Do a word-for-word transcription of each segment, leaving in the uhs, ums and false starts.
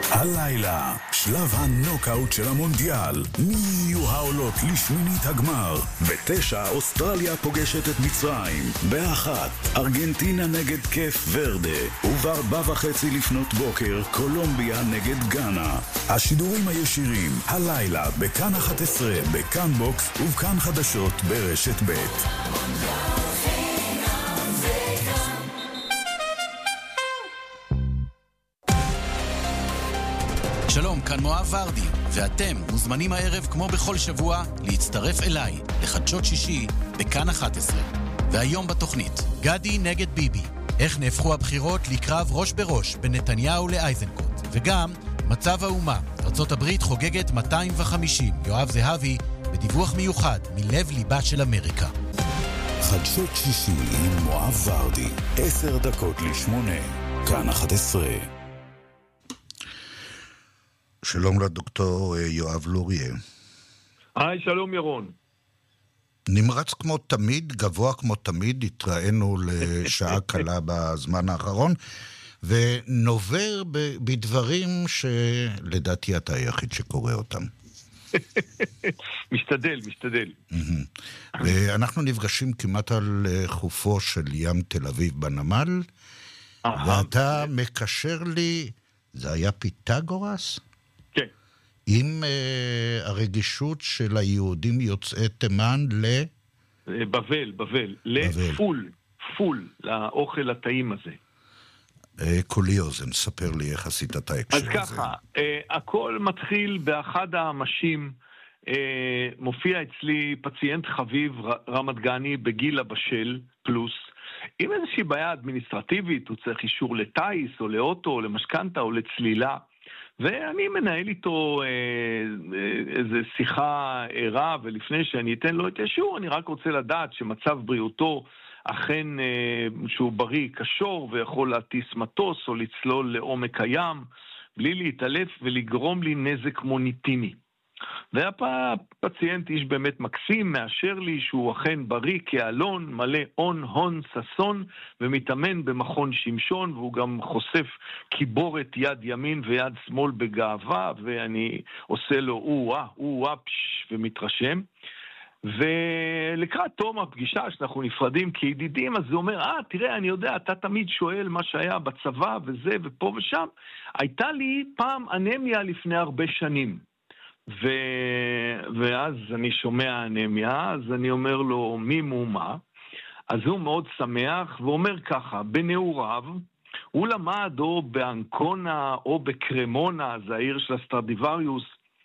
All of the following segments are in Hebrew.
הלילה, שלב הנוקאוט של המונדיאל. מי יהיו העולות לשמינית הגמר? בתשע, אוסטרליה פוגשת את מצרים. באחת, ארגנטינה נגד קייפ ורדה. ובארבע וחצי לפנות בוקר, קולומביה נגד גאנה. השידורים הישירים, הלילה, בכאן אחת עשרה, בכאן בוקס ובכאן חדשות ברשת ב'. שלום, כאן מואב ורדי, ואתם מוזמנים הערב כמו בכל שבוע להצטרף אליי לחדשות שישי בכאן אחת עשרה. והיום בתוכנית, גדי נגד ביבי, איך נהפכו הבחירות לקרב ראש בראש בין נתניהו לאייזנקוט, וגם מצב האומה, ארצות הברית חוגגת מאתיים וחמישים, יואב זהבי בדיווח מיוחד מלב ליבה של אמריקה. חדשות שישי עם מואב ורדי, עשר דקות לשמונה, כאן אחת עשרה. שלום לדוקטור יואב לוריה. היי, שלום ירון. נמרץ כמו תמיד, גבוה כמו תמיד, התראינו לשעה קלה בזמן האחרון, ונובר בדברים שלדעתי אתה היחיד שקורא אותם. משתדל, משתדל. ואנחנו נפגשים כמעט על חופו של ים תל אביב בנמל, ואתה מקשר לי, זה היה פיתגורס? כן. עם uh, הרגישות של היהודים יוצאי תימן ל... בבל, בבל. לפול, פול, לאוכל הטעים הזה. Uh, כולי אוזן, ספר לי איך עשית את ההקשר הזה. אז ככה, uh, הכל מתחיל באחד האמשים, uh, מופיע אצלי פציינט חביב רמת גני בגיל הבשל פלוס, עם איזושהי בעיה אדמיניסטרטיבית, הוא צריך אישור לטייס או לאוטו או למשכנתה או לצלילה, ואני מנהל איתו איזו שיחה ערה, ולפני שאני אתן לו את האישור, אני רק רוצה לדעת שמצב בריאותו אכן שהוא בריא, קשור, ויכול להטיס מטוס או לצלול לעומק הים, בלי להתעלף ולגרום לי נזק מוניטיני. והפציינט איש באמת מקסים, מאשר לי שהוא אכן בריא כאלון, מלא און, הון, ססון, ומתאמן במכון שמשון, והוא גם חושף קיבורת יד ימין ויד שמאל בגאווה, ואני עושה לו או-אה, או-אה, פש, ומתרשם. ולקראת תום הפגישה שאנחנו נפרדים כידידים, אז זה אומר, אה, תראה, אני יודע, אתה תמיד שואל מה שהיה בצבא וזה ופה ושם. הייתה לי פעם אנמיה לפני הרבה שנים. ו... ואז אני שומע אנמיה, אז אני אומר לו, מי מומה? אז הוא מאוד שמח, ואומר ככה, בנעוריו, הוא למד או באנקונה או בקרמונה, זה העיר של הסטרדיווריוס,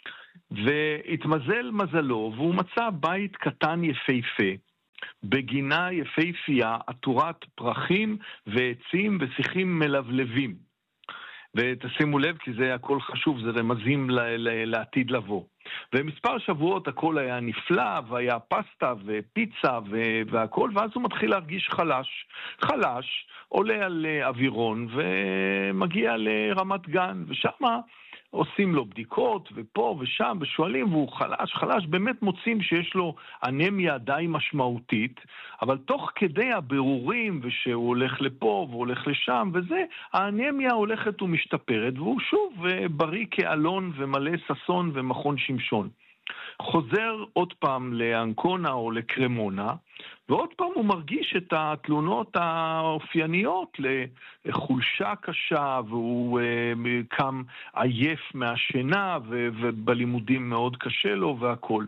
והתמזל מזלו, והוא מצא בית קטן יפהפה, בגינה יפהפייה, עטורת פרחים ועצים ושיחים מלבלבים. ותשימו לב, כי זה הכל חשוב, זה רמזים ל- ל- לעתיד לבוא. ומספר שבועות הכל היה נפלא, והיה פסטה ופיצה ו- והכל, ואז הוא מתחיל להרגיש חלש. חלש, עולה על אווירון ומגיע לרמת גן, ושמה עושים לו בדיקות, ופה ושם, ושואלים, והוא חלש, חלש, באמת מוצאים שיש לו אנמיה די משמעותית, אבל תוך כדי הבירורים, ושהוא הולך לפה, והוא הולך לשם, וזה, האנמיה הולכת ומשתפרת, והוא שוב בריא כאלון, ומלא ססון, ומכון שמשון. חוזר עוד פעם לאנקונה או לקרמונה, ועוד פעם הוא מרגיש את התלונות האופייניות לחולשה קשה, והוא קם עייף מהשינה, ובלימודים מאוד קשה לו והכל.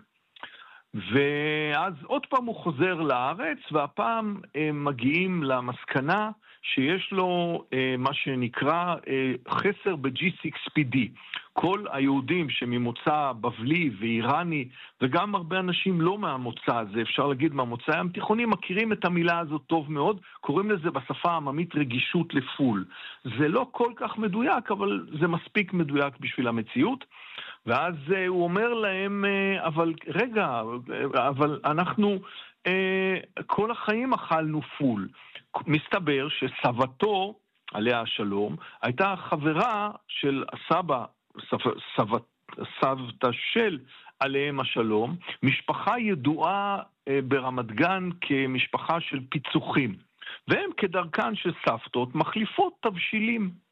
ואז עוד פעם הוא חוזר לארץ, והפעם מגיעים למסקנה שיש לו מה שנקרא חסר ב-ג'י סיקס פי די. כל היהודים שממוצא בבלי ואיראני, וגם הרבה אנשים לא מהמוצא הזה, אפשר להגיד מהמוצא הים תיכוני, מכירים את המילה הזאת טוב מאוד, קוראים לזה בשפה העממית רגישות לפול. זה לא כל כך מדויק, אבל זה מספיק מדויק בשביל המציאות. ואז הוא אומר להם, אבל רגע, אבל אנחנו כל החיים אכלנו פול. מסתבר שסבתו, עליה השלום, הייתה חברה של הסבא, סבא, סבתא של עליהם השלום, משפחה ידועה ברמת גן כמשפחה של פיצוחים. והם כדרכן של סבתות מחליפות תבשילים.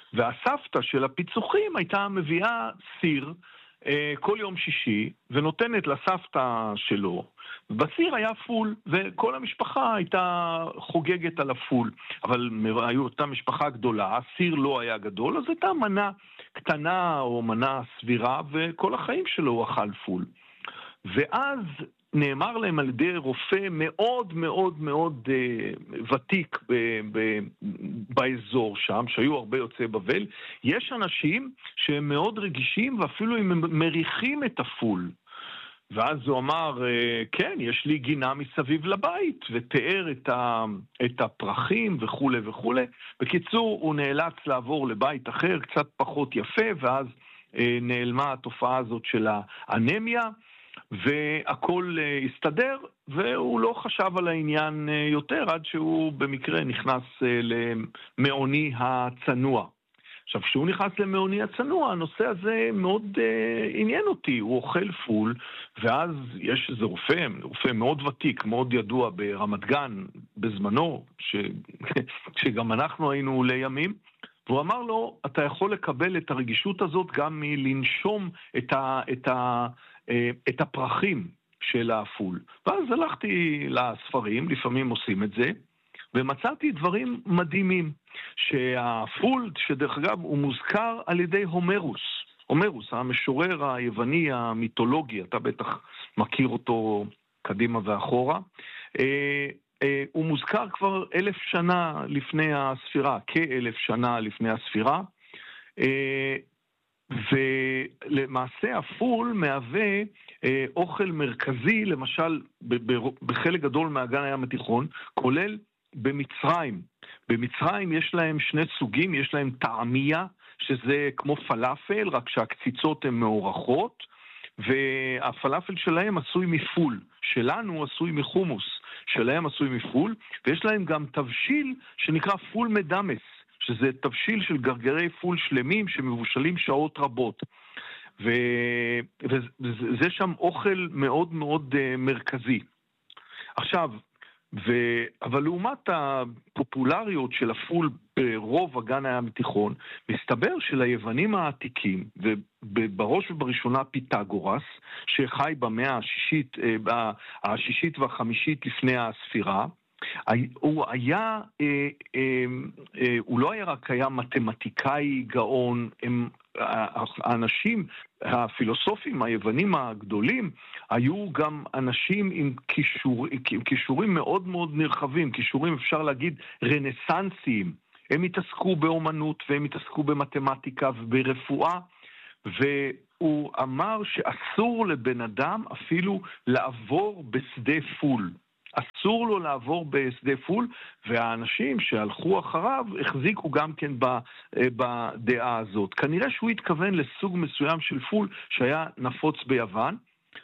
והסבתא של הפיצוחים הייתה מביאה סיר כל יום שישי, ונותנת לסבתא שלו. בסיר היה פול, וכל המשפחה הייתה חוגגת על הפול. אבל היו אותה משפחה גדולה, הסיר לא היה גדול, אז הייתה מנה קטנה או מנה סבירה, וכל החיים שלו הוא אכל פול. ואז נאמר להם על ידי רופא מאוד מאוד מאוד אה, ותיק ב, ב, באזור שם, שהיו הרבה יוצאי בבל, יש אנשים שהם מאוד רגישים ואפילו הם מריחים את הפול. ואז הוא אמר, כן, יש לי גינה מסביב לבית, ותיאר את, ה, את הפרחים וכו' וכו'. בקיצור, הוא נאלץ לעבור לבית אחר, קצת פחות יפה, ואז אה, נעלמה התופעה הזאת של האנמיה, והכל הסתדר, והוא לא חשב על העניין יותר, עד שהוא במקרה נכנס למעוני הצנוע. עכשיו, כשהוא נכנס למעוני הצנוע, הנושא הזה מאוד uh, עניין אותי. הוא אוכל פול, ואז יש איזה רופא, רופא מאוד ותיק, מאוד ידוע ברמת גן, בזמנו, ש... שגם אנחנו היינו לימים, והוא אמר לו, אתה יכול לקבל את הרגישות הזאת גם מלנשום את, ה... את, ה... את הפרחים של הפול. ואז הלכתי לספרים, לפעמים עושים את זה, ומצאתי דברים מדהימים, שהפול, שדרך אגב הוא מוזכר על ידי הומרוס, הומרוס, המשורר היווני המיתולוגי, אתה בטח מכיר אותו קדימה ואחורה, הוא מוזכר כבר אלף שנה לפני הספירה, כאלף שנה לפני הספירה, ולמעשה הפול מהווה אוכל מרכזי, למשל בחלק גדול מהאגן הים התיכון, כולל במצרים. במצרים יש להם שני סוגים, יש להם טעמיה, שזה כמו פלאפל, רק שהקציצות הן מאורחות, והפלאפל שלהם עשוי מפול, שלנו עשוי מחומוס, שלהם עשוי מפול, ויש להם גם תבשיל שנקרא פול מדמס, שזה תבשיל של גרגרי פול שלמים שמבושלים שעות רבות. ו... וזה שם אוכל מאוד מאוד מרכזי. עכשיו, ו... אבל לעומת הפופולריות של הפול ברוב אגן הים התיכון, מסתבר שליוונים העתיקים, ובראש ובראשונה פיתגורס, שחי במאה השישית, השישית והחמישית לפני הספירה, הוא היה, הוא לא היה רק היה מתמטיקאי גאון, הם, האנשים, הפילוסופים היוונים הגדולים, היו גם אנשים עם כישור, עם כישורים מאוד מאוד נרחבים, כישורים אפשר להגיד רנסנסיים, הם התעסקו באומנות והם התעסקו במתמטיקה וברפואה, והוא אמר שאסור לבן אדם אפילו לעבור בשדה פול. אסור לו לעבור בשדה פול, והאנשים שהלכו אחריו החזיקו גם כן בדעה הזאת. כנראה שהוא התכוון לסוג מסוים של פול שהיה נפוץ ביוון,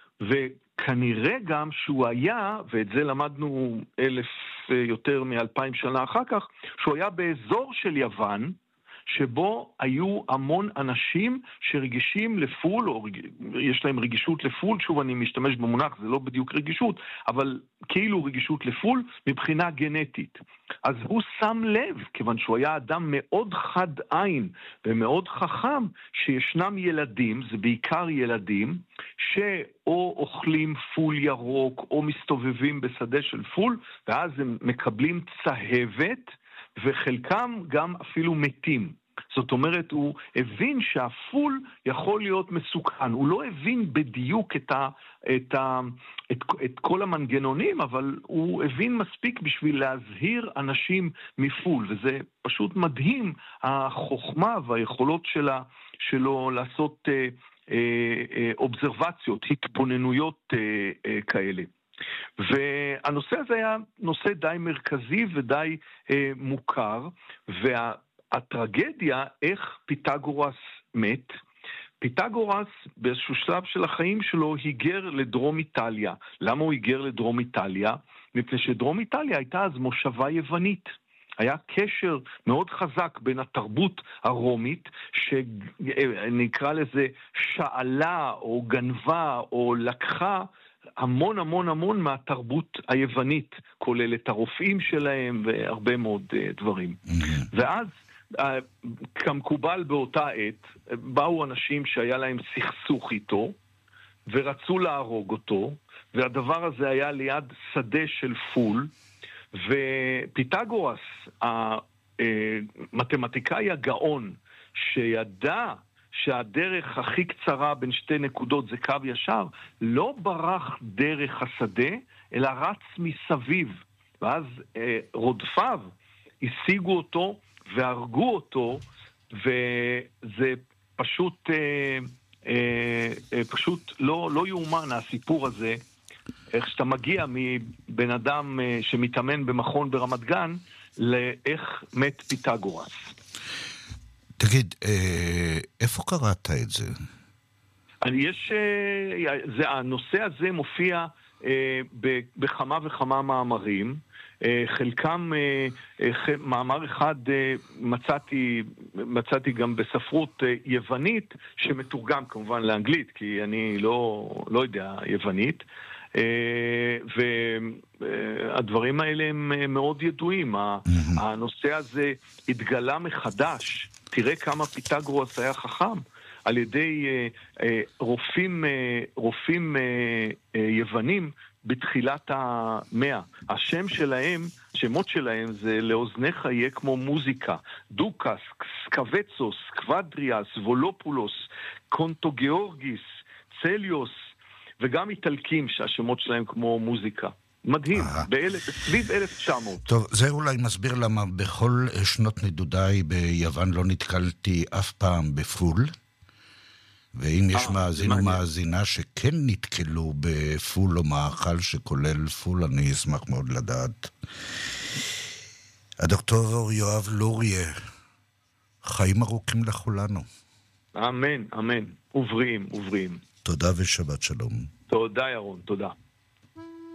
וכנראה גם שהוא היה, ואת זה למדנו אלף יותר מאלפיים שנה אחר כך, שהוא היה באזור של יוון, שבו היו המון אנשים שרגישים לפול, או יש להם רגישות לפול, שוב אני משתמש במונח, זה לא בדיוק רגישות, אבל כאילו רגישות לפול מבחינה גנטית. אז הוא שם לב, כיוון שהוא היה אדם מאוד חד עין ומאוד חכם, שישנם ילדים, זה בעיקר ילדים, שאו אוכלים פול ירוק, או מסתובבים בשדה של פול, ואז הם מקבלים צהבת, וחלקם גם אפילו מתים. זאת אומרת, הוא הבין שהפול יכול להיות מסוכן. הוא לא הבין בדיוק את, ה, את, ה, את, את כל המנגנונים, אבל הוא הבין מספיק בשביל להזהיר אנשים מפול, וזה פשוט מדהים, החוכמה והיכולות שלה, שלו לעשות אה, אה, אה, אובזרבציות, התבוננויות אה, אה, כאלה. והנושא הזה היה נושא די מרכזי ודי אה, מוכר, והטרגדיה, איך פיתגורס מת, פיתגורס באיזשהו שלב של החיים שלו היגר לדרום איטליה. למה הוא היגר לדרום איטליה? מפני שדרום איטליה הייתה אז מושבה יוונית. היה קשר מאוד חזק בין התרבות הרומית, שנקרא לזה שאלה או גנבה או לקחה, המון המון המון מהתרבות היוונית, כולל את הרופאים שלהם והרבה מאוד uh, דברים. Mm-hmm. ואז כמקובל באותה עת, באו אנשים שהיה להם סכסוך איתו, ורצו להרוג אותו, והדבר הזה היה ליד שדה של פול, ופיתגורס, המתמטיקאי הגאון, שידע שהדרך הכי קצרה בין שתי נקודות זה קו ישר, לא ברח דרך השדה, אלא רץ מסביב. ואז אה, רודפיו השיגו אותו והרגו אותו, וזה פשוט, אה, אה, אה, פשוט לא, לא יאומן הסיפור הזה, איך שאתה מגיע מבן אדם אה, שמתאמן במכון ברמת גן, לאיך מת פיתגורס. תגיד, איפה קראת את זה? יש, זה, הנושא הזה מופיע בכמה וכמה מאמרים, חלקם, מאמר אחד מצאתי, מצאתי גם בספרות יוונית, שמתורגם כמובן לאנגלית, כי אני לא, לא יודע יוונית, והדברים האלה הם מאוד ידועים. הנושא הזה התגלה מחדש, תראה כמה פיתגורס היה חכם, על ידי רופאים, רופאים יוונים בתחילת המאה. השם שלהם, שמות שלהם זה לאוזניך יהיה כמו מוזיקה, דוקס, סקווצוס, קוודריאס, וולופולוס, קונטוגיאורגיס, צליוס, וגם איטלקים שהשמות שלהם כמו מוזיקה. מדהים, בסביב אלף תשע מאות. טוב, זה אולי מסביר למה בכל שנות נדודיי ביוון לא נתקלתי אף פעם בפול, ואם יש מאזין או מאזינה שכן נתקלו בפול או מאכל שכולל פול, אני אשמח מאוד לדעת. הדוקטור יואב לוריה, חיים ארוכים לכולנו. אמן, אמן. ובריאים, ובריאים. תודה ושבת שלום. תודה ירון, תודה.